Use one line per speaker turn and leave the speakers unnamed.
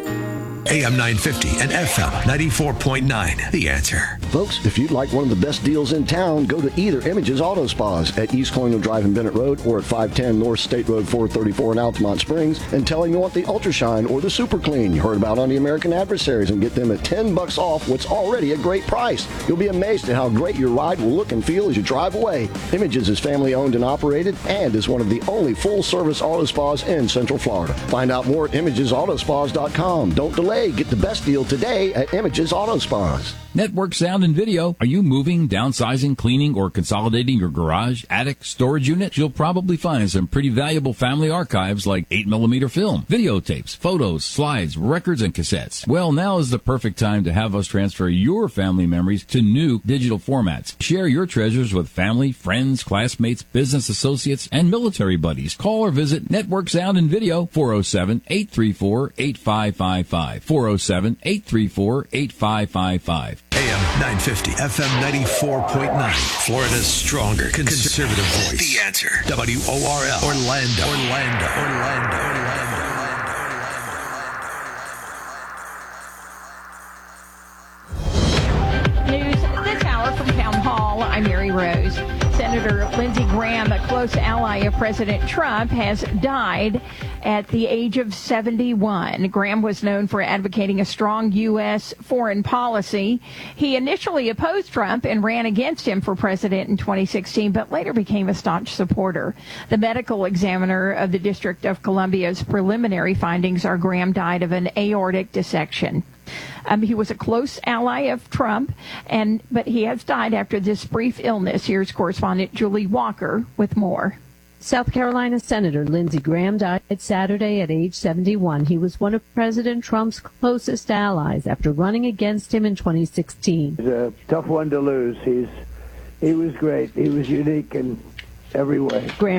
AM 950 and FM 94.9. The Answer.
Folks, if you'd like one of the best deals in town, go to either Images Auto Spas at East Colonial Drive in Bennett Road or at 510 North State Road 434 in Altamont Springs and tell them you want the Ultra Shine or the Super Clean you heard about on the American Adversaries and get them at $10 off what's already a great price. You'll be amazed at how great your ride will look and feel as you drive away. Images is family owned and operated and is one of the only full-service auto spas in Central Florida. Find out more at ImagesAutospas.com. Don't delay. Get the best deal today at Images Auto Spas.
Network Sound and Video. Are you moving, downsizing, cleaning, or consolidating your garage, attic, storage unit? You'll probably find some pretty valuable family archives like 8mm film, videotapes, photos, slides, records, and cassettes. Well, now is the perfect time to have us transfer your family memories to new digital formats. Share your treasures with family, friends, classmates, business associates, and military buddies. Call or visit Network Sound and Video, 407-834-8555. 407-834-8555.
AM 950, FM 94.9. Florida's stronger conservative voice. The Answer. WORL. Orlando.
News this hour from Town Hall. I'm Mary Rose. Senator Lindsey Graham, a close ally of President Trump, has died at the age of 71. Graham was known for advocating a strong U.S. foreign policy. He initially opposed Trump and ran against him for president in 2016, but later became a staunch supporter. The medical examiner of the District of Columbia's preliminary findings are Graham died of an aortic dissection. He was a close ally of Trump, but he has died after this brief illness. Here's correspondent Julie Walker with more.
South Carolina Senator Lindsey Graham died Saturday at age 71. He was one of President Trump's closest allies after running against him in 2016.
He's a tough one to lose. He was great. He was unique in every way.
Graham